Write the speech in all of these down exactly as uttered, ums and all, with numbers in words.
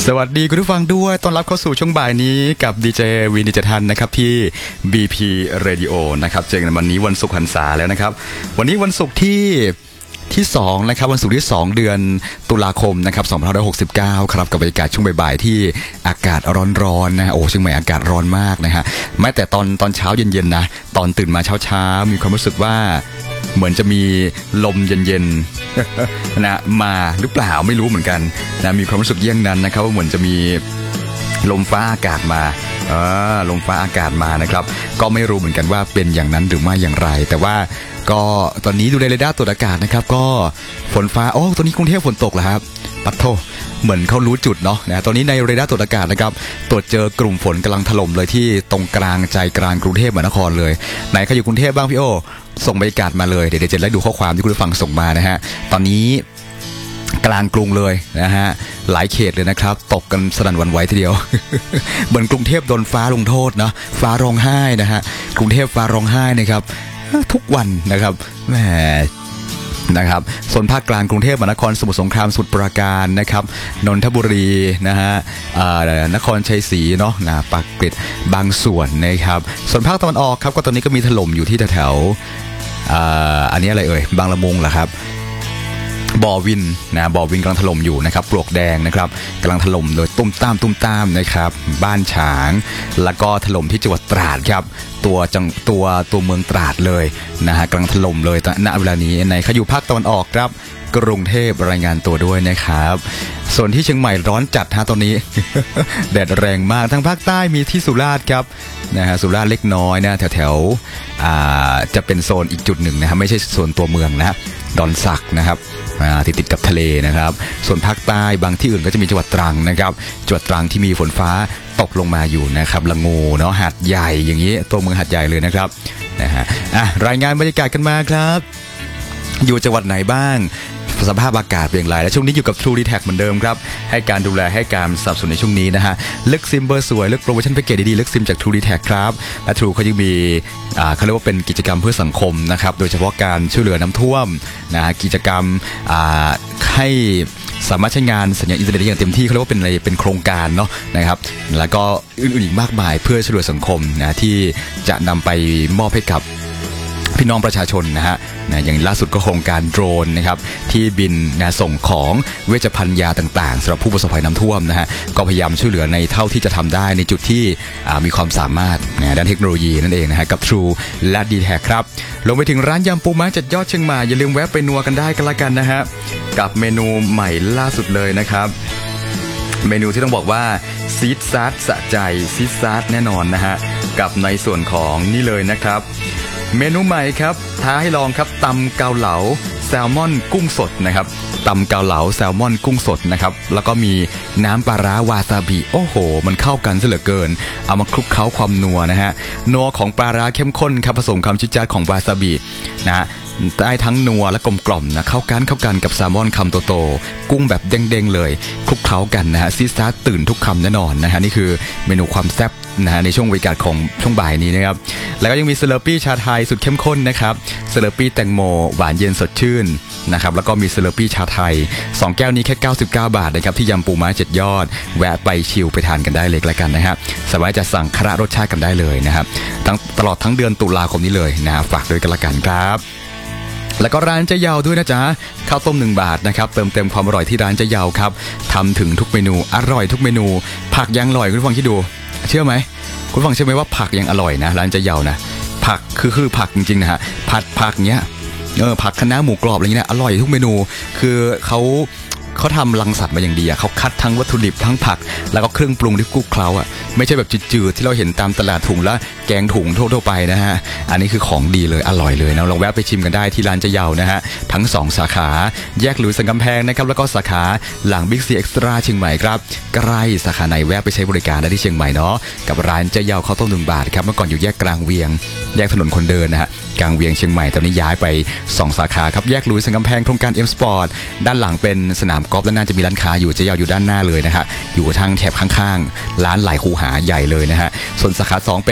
สวัสดีคุณผู้ฟังด้วยต้อนรับเข้าสู่ช่วงบ่ายนี้กับดีเจวีนิจทันนะครับที่ บี พี Radio นะครับเจอกันวันนี้วันศุกร์พรรษาแล้วนะครับวันนี้วันศุกร์ที่ที่สองนะครับวันศุกร์ที่สองเดือนตุลาคมนะครับสองพันห้าร้อยหกสิบเก้าครับกับบรรยากาศช่วงบ่ายๆที่อากาศร้อนๆนะโอ้เชียงใหม่อากาศร้อนมากนะฮะแม้แต่ตอนตอนเช้าเย็นๆนะตอนตื่นมาเช้าๆมีความรู้สึกว่าเหมือนจะมีลมเย็นๆนะมาหรือเปล่าไม่รู้เหมือนกันนะมีความรู้สึกเยี่ยงนั้นนะครับว่าเหมือนจะมีลมฟ้าอากาศมาเออลมฟ้าอากาศมานะครับก็ไม่รู้เหมือนกันว่าเป็นอย่างนั้นหรือไม่อย่างไรแต่ว่าก็ตอนนี้ดูในเรดาร์ตรวจอากาศนะครับก็ฝนฟ้าโอ้ตอนนี้กรุงเทพฝนตกแล้วครับปัดโทเหมือนเขารู้จุดเนาะนะตอนนี้ในเรดาร์ตรวจอากาศนะครับตรวจเจอกลุ่มฝนกำลังถล่มเลยที่ตรงกลางใจกลางกรุงเทพมหานครเลยไหนใครอยู่กรุงเทพบ้างพี่โอส่งบรรยากาศมาเลยเดี๋ยวจะไล่ดูข้อความที่คุณผู้ฟังส่งมานะฮะตอนนี้กลางกรุงเลยนะฮะหลายเขตเลยนะครับตกกันสนั่นหวั่นไหวทีเดียว เหมือนกรุงเทพโดนฟ้าลงโทษนะฟ้าร้องไห้นะฮะกรุงเทพฟ้าร้องไห้นะครับทุกวันนะครับแหมนะครับส่วนภาคกลางกรุงเทพมหานครสมุทรสงครามสมุทรปราการนะครับนนทบุรีนะฮะนครชัยศรีเนาะนะปากเกร็ดบางส่วนนะครับส่วนภาคตะวันออกครับก็ตอนนี้ก็มีถล่มอยู่ที่แถวๆอันนี้อะไรเอ่ยบางละมุงเหรอครับบ่อวินนะบ่อวินกำลังถล่มอยู่นะครับปลวกแดงนะครับกำลังถล่มโดยตุ้มตามตุ้มตามนะครับบ้านฉางแล้วก็ถล่มที่จังหวัดตราดครับตัวจังตัวตัวเมืองตราดเลยนะฮะกำลังถล่มเลยณเวลานี้ในขอยู่ภาคตะวันออกครับกรุงเทพรายงานตัวด้วยนะครับส่วนที่เชียงใหม่ร้อนจัดฮะตอนนี้ แดดแรงมากทั้งภาคใต้มีที่สุราษฎร์ครับนะฮะสุราษฎร์เล็กน้อยนะแถวแถวจะเป็นโซนอีกจุดหนึ่งนะฮะไม่ใช่โซนตัวเมืองนะดอนสักนะครับติดติดกับทะเลนะครับส่วนภาคใต้บางที่อื่นก็จะมีจังหวัดตรังนะครับจังหวัดตรังที่มีฝนฟ้าตกลงมาอยู่นะครับละงูเนาะหาดใหญ่อย่างนี้ตัวเมืองหาดใหญ่เลยนะครับนะฮะอ่ะรายงานบรรยากาศกันมาครับอยู่จังหวัดไหนบ้างสภาพอากาศเป็นอย่างไรและช่วงนี้อยู่กับ True ดี แท็ก เหมือนเดิมครับให้การดูแลให้การสนับสนุนในช่วงนี้นะฮะเลือกซิมเบอร์สวยเลือกโปรโมชั่นแพ็กเกจดีๆเลือกซิมจาก True ดี แท็ก ครับและ True เขายังมีอ่าเขาเรียกว่าเป็นกิจกรรมเพื่อสังคมนะครับโดยเฉพาะการช่วยเหลือน้ำท่วมนะฮะกิจกรรมอ่าให้สามารถใช้งานสัญญาณอินเทอร์เน็ตได้อย่างเต็มที่เขาเรียกว่าเป็นอะไรเป็นโครงการเนาะนะครับแล้วก็อื่นๆอีกมากมายเพื่อช่วยเหลือสังคมนะที่จะนำไปมอบให้กับพี่น้องประชาชนนะฮะนะอย่างล่าสุดก็โครงการโดรนนะครับที่บินนะส่งของเวชภัณฑ์ยาต่างๆสำหรับผู้ประสบภัยน้ำท่วมนะฮะก็พยายามช่วยเหลือในเท่าที่จะทำได้ในจุดที่มีความสามารถนะด้านเทคโนโลยีนั่นเองนะฮะกับ True และ ดี แท็ก ครับลงไปถึงร้านยำปูม้าจัดยอดเชียงใหม่อย่าลืมแวะไปนัวกันได้กันละกันนะฮะกับเมนูใหม่ล่าสุดเลยนะครับเมนูที่ต้องบอกว่าซีดซาร์ดสะใจซีดซาร์ดแน่นอนนะฮะกับในส่วนของนี่เลยนะครับเมนูใหม่ครับท้าให้ลองครับตำเกาเหลาแซลมอนกุ้งสดนะครับตำเกาเหลาแซลมอนกุ้งสดนะครับแล้วก็มีน้ำปลาร้าวาซาบิโอ้โหมันเข้ากันซะเหลือเกินเอามาคลุกเคล้าความนัวนะฮะนัวของปลาร้าเข้มข้นครับผสมความจิ๊ดจ๊าดของวาซาบินะฮะได้ทั้งนัวและกลมกล่อมนะเข้ากันเข้ากันกับแซลมอนคำโตๆกุ้งแบบเด้งๆเลยคลุกเคล้ากันนะฮะซีซ่าตื่นทุกคำแน่นอนนะฮะนี่คือเมนูความแซ่บนะฮะในช่วงบรรยากาศของช่วงบ่ายนี้นะครับแล้วก็ยังมีเซเลอร์ปี้ชาไทยสุดเข้มข้นนะครับเซเลอร์ปี้แตงโมหวานเย็นสดชื่นนะครับแล้วก็มีเซเลอร์ปี้ชาไทยสองแก้วนี้แค่เก้าสิบเก้าบาทนะครับที่ยำปูม้าเจ็ดยอดแวะไปชิลไปทานกันได้เลยละกันนะครับสามารถจะสั่งคระรสชาติกันได้เลยนะครับทั้งตลอดทั้งเดือนตุลาคมนี้เลยนะฝากด้วยกันละกันครับแล้วก็ร้านเจ๊เยาด้วยนะจ๊ะข้าวต้มหนึ่งบาทนะครับเติมเต็มความอร่อยที่ร้านเจ๊เยาครับทำถึงทุกเมนูอร่อยทุกเมนูผักยังอร่อยคุณผู้ฟังคิดดูเชื่อไหมคุณฟังเชื่อไหมว่าผักยังอร่อยนะร้านเจ๊เยานะผักคือคือผักจริงๆนะฮะผัดผักเนี้ยเออผักคะน้าหมูกรอบอะไรเงี้ยอร่อยทุกเมนูคือเขาเขาทำรังสรรค์มาอย่างดีอ่ะเขาคัดทั้งวัตถุดิบทั้งผักแล้วก็เครื่องปรุงที่คลุกเคล้าอ่ะไม่ใช่แบบจืดๆที่เราเห็นตามตลาดถุงละแกงถุงทั่วๆไปนะฮะอันนี้คือของดีเลยอร่อยเลยนะลองแวะไปชิมกันได้ที่ร้านเจ๊เยานะฮะทั้งสองสาขาแยกหลุยส์สันกำแพงนะครับแล้วก็สาขาหลังบิ๊กซีเอ็กซ์ตร้าเชียงใหม่ครับใกล้สาขาไหนแวะไปใช้บริการได้ที่เชียงใหม่เนาะกับร้านเจ๊เยาข้าวต้มหนึ่งบาทครับเมื่อก่อนอยู่แยกกลางเวียงแยกถนนคนเดินนะฮะกลางเวียงเชียงใหม่ตอนนี้ย้ายไปสองสาขาครับแยกหลุยส์สันกำแพงโครงการ M Sport ด้านหลังเป็นสนามกอล์ฟและน่าจะมีร้านค้าอยู่เจ๊เยาอยู่ด้านหน้าเลยนะฮะอยู่ทางแถบข้างๆร้านหลายคูหาใหญ่เลยนะฮะส่วนสาขาสองเป็นที่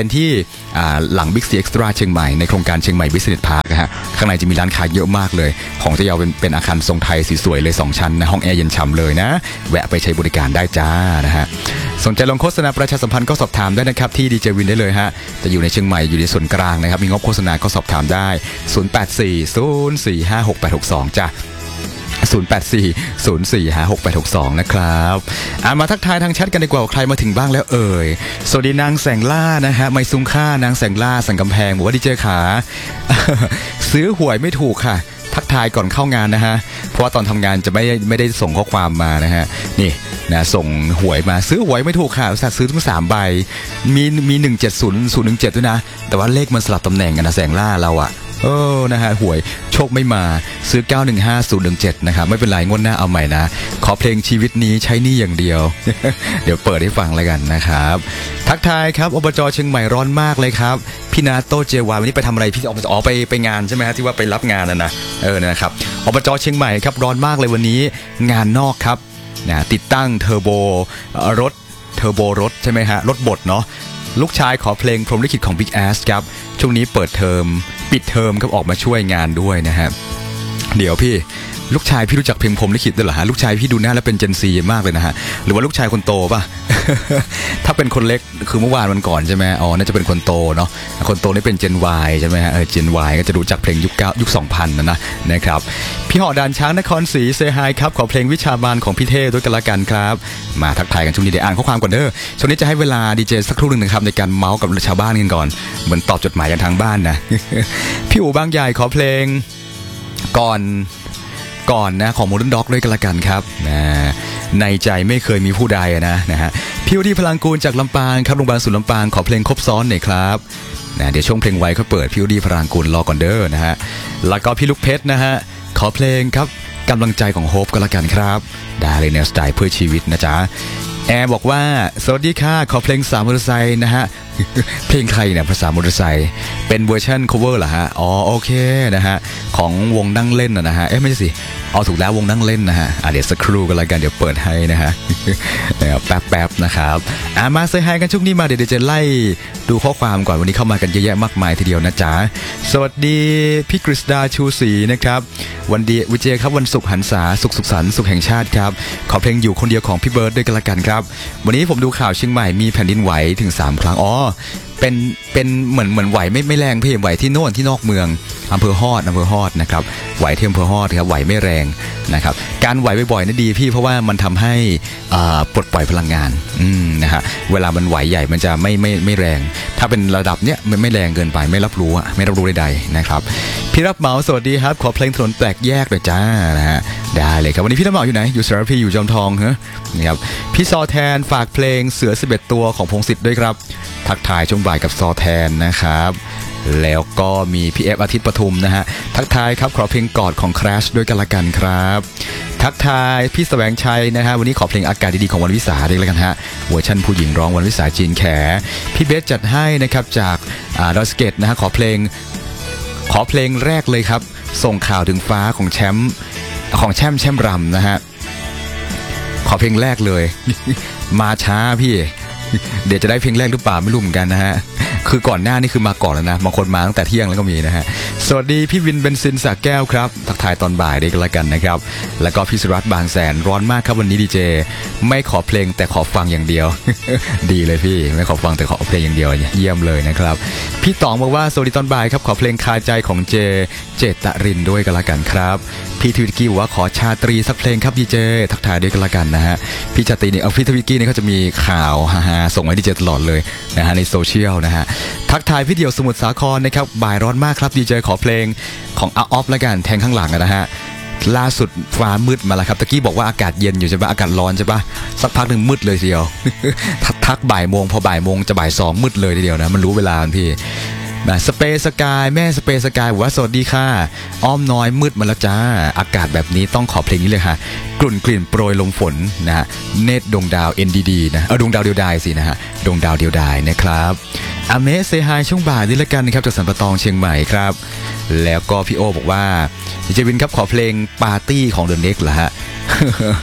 หลัง Big C Extra เชียงใหม่ในโครงการเชียงใหม่ Business Park ฮะข้างในจะมีร้านค้าเยอะมากเลยของจะยาวเป็นเป็นอาคารทรงไทยสีสวยเลยสองชั้นนะห้องแอร์เย็นฉ่ำเลยนะแวะไปใช้บริการได้จ้านะฮะสนใจลงโฆษณาประชาสัมพันธ์ก็สอบถามได้นะครับที่ดีเจวินได้เลยฮะจะอยู่ในเชียงใหม่อยู่ในส่วนกลางนะครับมีงบโฆษณาก็สอบถามได้ศูนย์ แปด สี่ ศูนย์ สี่ ห้า หก แปด หก สองจ้ะศูนย์ แปด สี่ ศูนย์ สี่ ห้า หก แปด หก สองนะครับอ่ะมาทักทายทางแชทกันดีกว่าใครมาถึงบ้างแล้วเอ่ยสวัสดีนางแสงล่านะฮะไม่ซุงค่านางแสงล่าสังกำแพงบอกว่าดีเจขา ซื้อหวยไม่ถูกค่ะทักทายก่อนเข้างานนะฮะเพราะว่าตอนทำงานจะไม่ไม่ได้ส่งข้อความมานะฮะนี่นะส่งหวยมาซื้อหวยไม่ถูกค่ะอุตส่าห์ซื้อทั้งสามใบมีมีหนึ่งเจ็ดศูนย์ ศูนย์หนึ่งเจ็ดด้วยนะแต่ว่าเลขมันสลับตำแหน่งกันนะแสงล่าเราอะเออนะฮะหวยโชคไม่มาซื้อเก้าหนึ่งห้า ศูนย์หนึ่งเจ็ดนะครับไม่เป็นไรงวดหน้าเอาใหม่นะขอเพลงชีวิตนี้ใช้หนี้อย่างเดียว เดี๋ยวเปิดให้ฟังแล้วกันนะครับทักทายครับอบจ.เชียงใหม่ร้อนมากเลยครับพี่นาโตเจวาวันนี้ไปทำอะไรพี่อบจ.อ๋อไปไปงานใช่ไหมฮะที่ว่าไปรับงานนะนะเออนะครับอบจ.เชียงใหม่ครับร้อนมากเลยวันนี้งานนอกครับนะติดตั้งเทอร์โบรถเทอร์โบรถใช่ไหมฮะรถบดเนาะลูกชายขอเพลงพรหมลิขิตของ Big Ass ครับช่วงนี้เปิดเทอมปิดเทอมครับออกมาช่วยงานด้วยนะฮะเดี๋ยวพี่ลูกชายพี่รู้จักเพลงพรหมลิขิตด้วยเหรอฮะลูกชายพี่ดูหน้าแล้วเป็นเจนซีมากเลยนะฮะหรือว่าลูกชายคนโตป่ะ ถ้าเป็นคนเล็กคือเมื่อวานวันก่อนใช่ไหมอ๋อน่าจะเป็นคนโตเนาะคนโตนี่เป็นเจน Y ใช่ไหมฮะเออเจน Y ก็จะรู้จักเพลงยุคเก้ายุคสองพันนะนะนะครับพี่หอดานช้างนครศรีเซฮายครับขอเพลงวิชาบาลของพี่เท่ด้วยกันละกันครับมาทักทายกันช่วงนี้เดี๋ยวอ่านข้อความก่อนเด้อช่วงนี้จะให้เวลาดีเจสักครู่หนึ่งนะครับในการเมาส์กับชาวบ้านกันก่อนเหมือนตอบจดหมายกันทางบ้านนะ พี่อู๋บางใหญ่ขอเพลงก่อนก่อนนะของ Modern Dog ด้วยกันละกันครับนะในใจไม่เคยมีผู้ใดนะนะฮะพี่วดีพลังกูลจากลำปางครับโรงพยาบาลศูนย์ลำปางขอเพลงครบซ้อนหน่อยครับนะเดี๋ยวช่วงเพลงไวเขาเปิดพี่วดีพลังกูลรอก่อนเด้อนะฮะแล้วก็พี่ลูกเพชรนะฮะขอเพลงครับกำลังใจของโฮปกันละกันครับได้เลยแนวสไตล์เพื่อชีวิตนะจ๊ะแอร์บอกว่าสวัสดีค่ะขอเพลงสามมอเตอร์ไซค์นะฮะเพลงใครเนี่ยภาษามอเตอร์ไซค์เป็นเวอร์ชัน cover เหรอฮะอ๋อโอเคนะฮะของวงนั่งเล่นนะฮะเอ๊ะไม่ใช่สิเอาถูกแล้ววงนั่งเล่นนะฮะอ่ะเดี๋ยวสักครู่กันละกันเดี๋ยวเปิดให้นะฮะแป๊บๆนะครับอ่ะมาเซฮายกันช่วงนี้มาเดี๋ยวจะไล่ดูข้อความก่อนวันนี้เข้ามากันเยอะแยะมากมายทีเดียวนะจ๊ะสวัสดีพี่กฤษดาชูศรีนะครับวันดีวิเจครับวันศุกร์หันษาสุขสุขสันต์สุขแห่งชาติครับขอเพลงอยู่คนเดียวของพี่เบิร์ดด้วยกันละกันครับวันนี้ผมดูข่าวเชียงใหม่มีแผ่นดินไหวถึงสามครั้งอ๋อเป็นเป็นเหมือนเหมือนไหวไม่ไม่แรงพี่ไหวที่โน่นที่นอกเมืองอำเภอฮอดอำเภอฮอดนะครับไหวที่อำเภอฮอดครับไหวไม่แรงนะครับการไหวบ่อยๆนี่ดีพี่เพราะว่ามันทำให้ปลดปล่อยพลังงานอืมนะฮะเวลามันไหวใหญ่มันจะไม่ไม่ไม่แรงถ้าเป็นระดับเนี้ยมันไม่แรงเกินไปไม่รับรู้ไม่รับรู้ใดๆนะครับพี่รับเหมาสวัสดีครับขอเพลงถนนแตกแยกหน่อยจ้านะฮะได้เลยครับวันนี้พี่รับเหมาอยู่ไหนอยู่สระพีอยู่จอมทองเหรอนี่ครับพี่ซอแทนฝากเพลงเสือสิบเอ็ดตัวของพงศิษฐ์ด้วยครับทักทายช่วงบ่ายกับซอแทนนะครับแล้วก็มีพี่เอฟอาทิตย์ปทุมนะฮะทักทายครับขอเพลงกอดของ Crash ด้วยกันละกันครับทักทายพี่แสวงชัยนะฮะวันนี้ขอเพลงอากาศดีๆของวันวิสาด้วยกันฮะเวอร์ชันผู้หญิงร้องวันวิสาจีนแขพี่เบสจัดให้นะครับจากดอสเกตนะฮะขอเพลงขอเพลงแรกเลยครับส่งข่าวถึงฟ้าของแชมป์ของแชมป์แชมป์รำนะฮะขอเพลงแรกเลย มาช้าพี่เดี๋ยวจะได้เพลงแรกหรือเปล่าไม่รู้เหมือนกันนะฮะคือก่อนหน้านี่คือมาก่อนแล้วนะบางคนมาตั้งแต่เที่ยงแล้วก็มีนะฮะสวัสดีพี่วินเบนซินสระแก้วครับทักทายตอนบ่ายได้กันละกันนะครับแล้วก็พี่สุรัตน์บางแสนร้อนมากครับวันนี้ดีเจไม่ขอเพลงแต่ขอฟังอย่างเดียว ดีเลยพี่ไม่ขอฟังแต่ขอเพลงอย่างเดียวเยี่ยมเลยนะครับพี่ต๋องบอกว่าสวัสดีตอนบ่ายครับขอเพลงคาใจของเจเจตรินด้วยกันละกันครับพี่ทวิตกี้บอกว่าขอชาตรีสักเพลงครับดีเจทักทายด้วยกันละกันนะฮะพี่ชาตรีเนี่ยเอาพี่ทวิตกี้เนี่ยเขาจะมีข่าวฮาๆส่งให้ดีเจตลอดเลยนะฮะในโซเชียลนะฮะทักทายพี่เดี่ยวสมุทรสาครนะครับบ่ายร้อนมากครับดีเจขอเพลงของอาออฟละกันแทงข้างหลังนะฮะล่าสุดฟ้ามืดมาแล้วครับตะกี้บอกว่าอากาศเย็นอยู่ใช่ปะอากาศร้อนใช่ปะสักพักหนึ่งมืดเลยทีเดียว ทักบ่ายโมงพอบ่ายโมงจะบ่ายสองมืดเลยทีเดียวนะมันรู้เวลาพี่สเปซสกายแม่สเปซสกายบอกว่าสวัสดีค่ะอ้อมน้อยมืดมาแล้วจ้าอากาศแบบนี้ต้องขอเพลงนี้เลยค่ะกลุ่นกลิ่นโปรยลมฝนนะฮะเนตรดวงดาว เอ็น ดี ดี นะเออดวงดาวเดียวดายสินะฮะดวงดาวเดียวดายนะครับอเมสเซฮายช่วงบ่ายนี่ละกันนะครับจากสันปะตองเชียงใหม่ครับแล้วก็พี่โอบอกว่าเจวินครับขอเพลงปาร์ตี้ของเดอะเน็กเหรอฮะ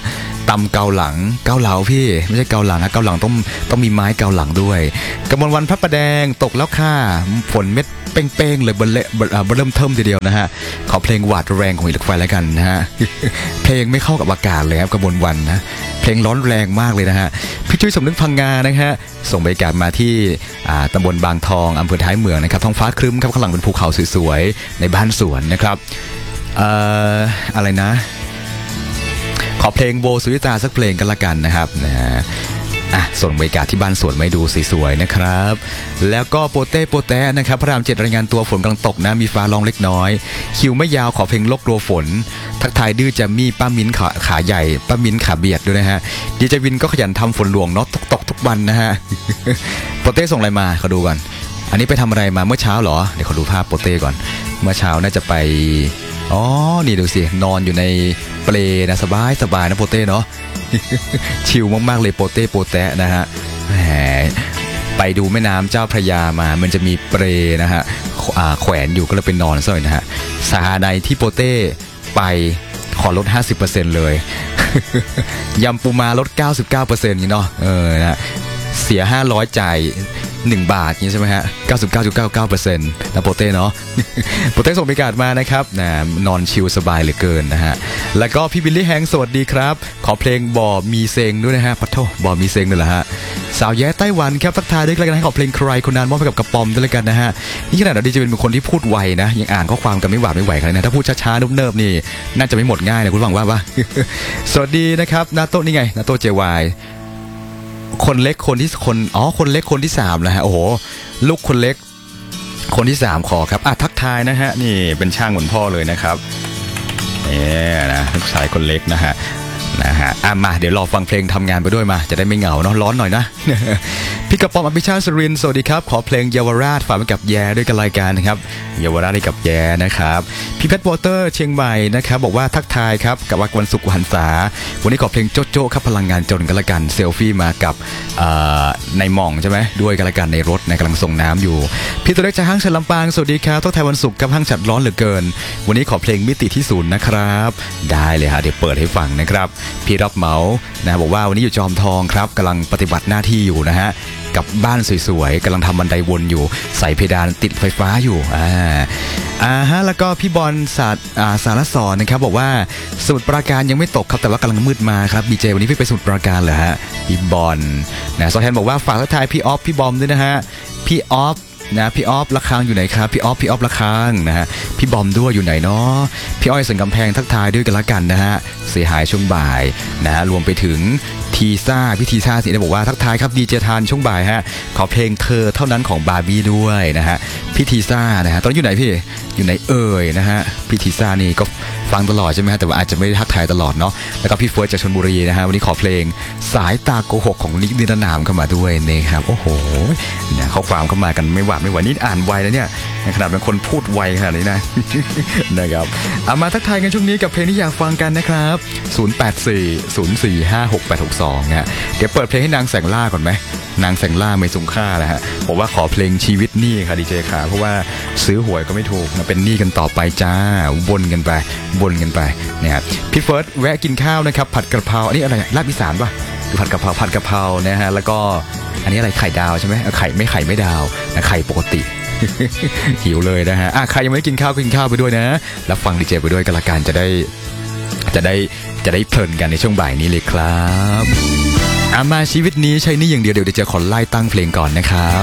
ตำเกาหลังเกาเหลาพี่ไม่ใช่เกาหลังนะเกาหลังต้องต้องมีไม้เกาหลังด้วยกมลวันพระประแดงตกแล้วค่ะฝนเม็ดเป้งๆเลยบนเละบนเริ่มเทิมทีเดียวนะฮะขอเพลงหวาดแรงของหินเหล็กไฟแล้วกันนะฮะ เพลงไม่เข้ากับอากาศเลยครับกมลวันนะเพลงร้อนแรงมากเลยนะฮะพี่จุ้ยสมนึกพังงานะฮะส่งบรรยากาศมาที่ตำบลบางทองอำเภอท้ายเมืองนะครับท้องฟ้าครึ้มครับข้างหลังเป็นภูเขาสวยๆในบ้านสวนนะครับเอ่ออะไรนะขอเพลงโบสุริตาสักเพลงกันละกันนะครับนะฮะอ่ะส่งบรรยากาศที่บ้านสวนไม่ดูสวยๆนะครับแล้วก็โปเต้โปเต้นะครับพระรามเจ็ดรายงานตัวฝนกำลังตกนะมีฟ้าร้องเล็กน้อยคิวไม่ยาวขอเพลงโลกกลัวฝนทักทายดื้อจะมีป้ามิ้นขาขาใหญ่ป้ามิ้นขาเบียดด้วยนะฮะดีเจวินก็ขยันทำฝนหลวงเนาะตกตกทุกวันนะฮะ โปเต้ส่งอะไรมาขอดูก่อนอันนี้ไปทำอะไรมาเมื่อเช้าเหรอเดี๋ยวขอดูภาพโปเต้ก่อนเมื่อเช้าน่าจะไปอ๋อนี่ดูสินอนอยู่ในเปลนะสบายสบายนะโปเต้เนาะ ชิลมากๆเลยโปเต้โปเต้นะฮะแหมไปดูแม่น้ำเจ้าพระยามามันจะมีเปลนะฮะแขวนอยู่ก็เลยไปนอนซะหน่อยนะฮะสาใดที่โปเต้ไปขอลด ห้าสิบเปอร์เซ็นต์ เลย ยำปูมาลด เก้าสิบเก้าเปอร์เซ็นต์ นี่เนาะเออนะเสียห้าร้อยจ่ายหนึ่งบาทนี่ใช่ไหมฮะ เก้าสิบเก้าจุดเก้าเก้าเปอร์เซ็นต์ นะโปเต้เนาะ โปเต้ส่งบรรยากาศมานะครับนะนอนชิลสบายเหลือเกินนะฮะแล้วก็พี่บิลลี่แฮงสวัสดีครับขอเพลงบ่อมีเซงด้วยนะฮะพัทโธบ่อมีเซงด้วยเหรอฮะสาวแย้ไต้หวันครับทักทายด้วยกันให้ขอเพลงใครคนนั้นมอบให้กับกระป๋อมด้วยแล้วกันนะฮะนี่ขนาดเราดีจะเป็นคนที่พูดไวนะยังอ่านข้อความกันไม่หวาดไม่ไหวกันนะถ้าพูดช้าๆเนิบๆนี่น่าจะไม่หมดง่ายนะคุณฟังว่าปะ สวัสดีนะครับนาโต้นี่ไงนาโต้เจวายคนเล็กคนที่คนอ๋อคนเล็กคนที่สามนะฮะโอ้โหลูกคนเล็กคนที่สามขอครับอ่ะทักทายนะฮะนี่เป็นช่างเหมือนพ่อเลยนะครับเนี่ยนะลูกชายคนเล็กนะฮะนะฮะอ่ะมาเดี๋ยวรอฟังเพลงทำงานไปด้วยมาจะได้ไม่เหงาเนาะร้อนหน่อยนะ พี่กระป๋อมอภิชาติสุรินทร์สวัสดีครับขอเพลงเยาวราชฝากไว้กับแย่ด้วยกันรายการนะครับเยาวราชให้กับแย่นะครับพี่เพชรวอเตอร์เชียงใหม่นะครับบอกว่าทักทายครับกับวันศุกร์หันษาวันนี้ขอเพลงโจ๊ะโจ๊ะครับพลังงานจนกันละกันเซลฟี่มากับในหม่องใช่ไหมด้วยกันละกันในรถในกำลังส่งน้ำอยู่พี่ตัวเล็กจากห้างฉัดลำปางสวัสดีครับต้องไทยวันศุกร์กับห้างฉัดร้อนเหลือเกินวันนี้ขอเพลงมิติที่ศูนย์นะครับได้เลยฮะเดี๋ยวเปิดให้ฟังนะครับพี่รับเหมานะบอกว่าวันนี้อยู่จอมทองครับกำลังปฏิบัติหน้าที่อยู่นะฮะกับบ้านสวยๆกำลังทำบันไดวนอยู่ใส่เพดานติดไฟฟ้าอยู่อ่าอ่าฮะแล้วก็พี่บอลศาสตร์อ่าสารสอนนะครับบอกว่าสมุทรปราการยังไม่ตกครับแต่ว่ากำลังมืดมาครับบีเจวันนี้พี่ไปสมุทรปราการเหรอฮะพี่บอลนะซอแทนบอกว่าฝากทักทายพี่ออฟพี่บอมด้วยนะฮะพี่ออฟนะพี่ออฟระฆังอยู่ไหนครับพี่ออฟพี่ออฟระฆังนะฮะพี่บอมด้วยอยู่ไหนเนาะพี่อ้อยสันกำแพงทักทายด้วยกันละกันนะฮะเสียหายช่วงบ่ายนะฮะรวมไปถึงทีซ่าพี่ทีซ่าสิได้บอกว่าทักทายครับดีเจทานช่วงบ่ายฮะขอเพลงเธอเท่านั้นของบาร์บี้ด้วยนะฮะพี่ทีซ่านะฮะตอนนี้อยู่ไหนพี่อยู่ไหนเอ่ยนะฮะพี่ทีซ่านี่ก็ฟังตลอดใช่ไหมฮะแต่ว่าอาจจะไม่ได้ทักทายตลอดเนาะแล้วก็พี่เฟิร์สจากชลบุรีนะฮะวันนี้ขอเพลงสายตาโกหกของนิกนิรนามเข้ามาด้วยนะครับโอ้โหเนี่ยข้อความเข้ามากันไม่หวาดไม่ไหวนี่อ่านไวแล้วเนี่ยขนาดเป็นคนพูดไวขนาดนี้นะ นะครับเอามาทักทายกันช่วงนี้กับเพลงที่อยากฟังกันนะครับศูนย์ แปด สี่ ศูนย์ สี่ ห้า หก แปด หก สองฮะเดี๋ยวเปิดเพลงให้นางแสงล่าก่อนไหมนางแสงล่าไม่สูงค่าแล้วฮะบอกว่าขอเพลงชีวิตหนี้ค่ะดีเจค่ะเพราะว่าซื้อหวยก็ไม่ถูกนะเป็นหนี้กันต่อไปจ้าบนกันไปบนกันไปเนี่ยครับพี่เฟิร์สแวะกินข้าวนะครับผัดกระเพราอันนี้อะไรลาบอีสานป่ะคือผัดกระเพราผัดกระเพรานะฮะแล้วก็อันนี้อะไรไข่ดาวใช่ไหมไข่ไม่ไข่ไม่ดาวนะไข่ปกติ หิวเลยนะฮะอ่ะใครยังไม่ได้กินข้าวกินข้าวไปด้วยนะแล้วฟังดีเจไปด้วยกันละกันจะได้จะได้จะได้เพลินกันในช่วงบ่ายนี้เลยครับอามาชีวิตนี้ใช้นี่อย่างเดียวเดี๋ยวจะขอไล่ตั้งเพลงก่อนนะครับ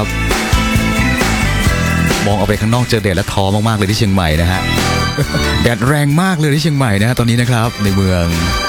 มองออกไปข้างนอกเจอแดดและท้อมากๆเลยที่เชียงใหม่นะฮะ แดดแรงมากเลยที่เชียงใหม่นะฮะตอนนี้นะครับในเมือง